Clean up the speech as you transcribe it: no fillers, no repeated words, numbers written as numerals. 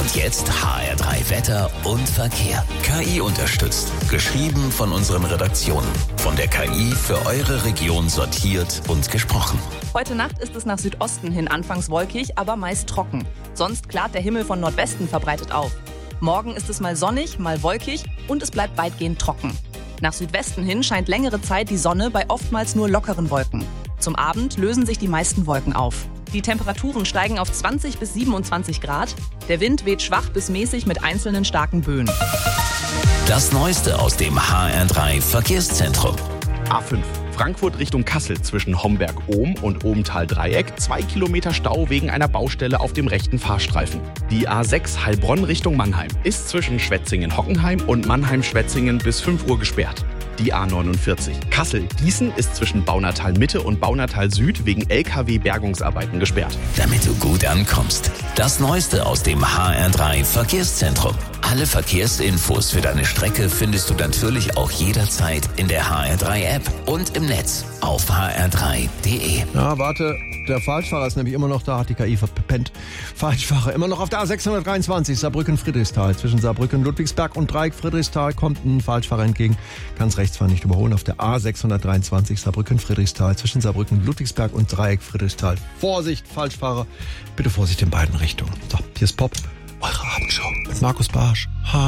Und jetzt HR3 Wetter und Verkehr. KI unterstützt. Geschrieben von unseren Redaktionen. Von der KI für eure Region sortiert und gesprochen. Heute Nacht ist es nach Südosten hin anfangs wolkig, aber meist trocken. Sonst klart der Himmel von Nordwesten verbreitet auf. Morgen ist es mal sonnig, mal wolkig und es bleibt weitgehend trocken. Nach Südwesten hin scheint längere Zeit die Sonne bei oftmals nur lockeren Wolken. Zum Abend lösen sich die meisten Wolken auf. Die Temperaturen steigen auf 20 bis 27 Grad. Der Wind weht schwach bis mäßig mit einzelnen starken Böen. Das Neueste aus dem HR3 Verkehrszentrum. A5 Frankfurt Richtung Kassel zwischen Homberg-Ohm und Ohmtal-Dreieck 2 Kilometer Stau wegen einer Baustelle auf dem rechten Fahrstreifen. Die A6 Heilbronn Richtung Mannheim ist zwischen Schwetzingen-Hockenheim und Mannheim-Schwetzingen bis 5 Uhr gesperrt. Die A49 Kassel-Gießen ist zwischen Baunatal-Mitte und Baunatal-Süd wegen LKW-Bergungsarbeiten gesperrt. Damit du gut ankommst. Das Neueste aus dem HR3 Verkehrszentrum. Alle Verkehrsinfos für deine Strecke findest du natürlich auch jederzeit in der HR3-App und im Netz auf hr3.de. Ja, warte, der Falschfahrer ist nämlich immer noch da, hat die KI verpennt. Falschfahrer, immer noch auf der A623, Saarbrücken-Friedrichsthal. Zwischen Saarbrücken-Ludwigsberg und Dreieck-Friedrichsthal kommt ein Falschfahrer entgegen. Kannst rechts fahren, nicht überholen. Auf der A623, Saarbrücken-Friedrichsthal. Zwischen Saarbrücken-Ludwigsberg und Dreieck-Friedrichsthal. Vorsicht, Falschfahrer. Bitte Vorsicht in beiden Richtungen. So, hier ist Pop. Eure Abendshow mit Markus Barsch.